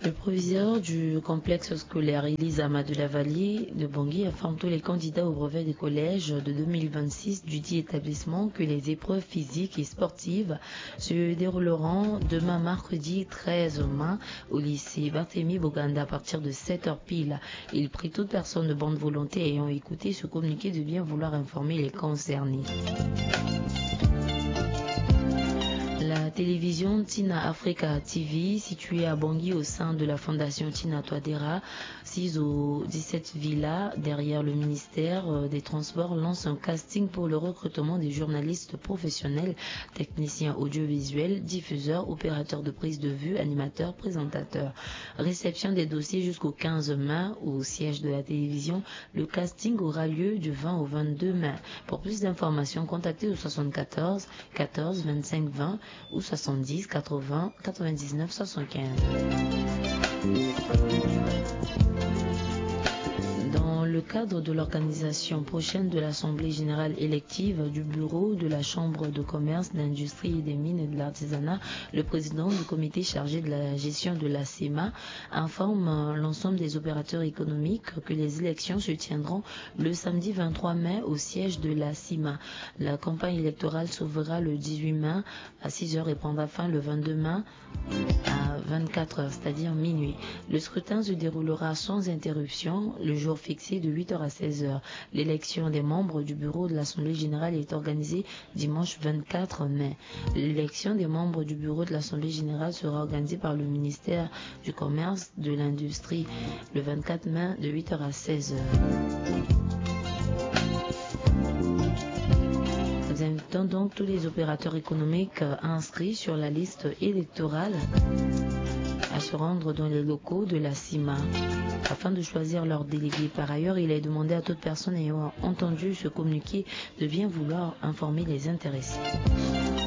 Le proviseur du complexe scolaire Élise Amadou Lavalier de Bangui informe tous les candidats au brevet des collèges de 2026 du dit établissement que les épreuves physiques et sportives se dérouleront demain mercredi 13 mai au lycée Barthélemy Boganda à partir de 7h pile. Il prie toute personne de bonne volonté ayant écouté ce communiqué de bien vouloir informer les concernés. La télévision Tina Africa TV, située à Bangui au sein de la fondation Tina Touadéra, 6 au 17 Villa, derrière le ministère des Transports, lance un casting pour le recrutement des journalistes professionnels, techniciens audiovisuels, diffuseurs, opérateurs de prise de vue, animateurs, présentateurs. Réception des dossiers jusqu'au 15 mai au siège de la télévision. Le casting aura lieu du 20 au 22 mai. Pour plus d'informations, contactez au 74 14 25 20 ou 70 80 99 75. Dans le cadre de l'organisation prochaine de l'Assemblée générale élective du bureau de la Chambre de commerce, d'industrie et des mines et de l'artisanat, le président du comité chargé de la gestion de la CEMA informe l'ensemble des opérateurs économiques que les élections se tiendront le samedi 23 mai au siège de la CIMA. La campagne électorale s'ouvrira le 18 mai à 6h et prendra fin le 22 mai à 24h, c'est-à-dire minuit. Le scrutin se déroulera sans interruption le jour fixé de 8h à 16h. L'élection des membres du bureau de l'Assemblée générale est organisée dimanche 24 mai. L'élection des membres du bureau de l'Assemblée générale sera organisée par le ministère du Commerce, de l'Industrie le 24 mai de 8h à 16h. Nous invitons donc tous les opérateurs économiques inscrits sur la liste électorale à se rendre dans les locaux de la CIMA afin de choisir leur délégué. Par ailleurs, il est demandé à toute personne ayant entendu ce communiqué de bien vouloir informer les intéressés.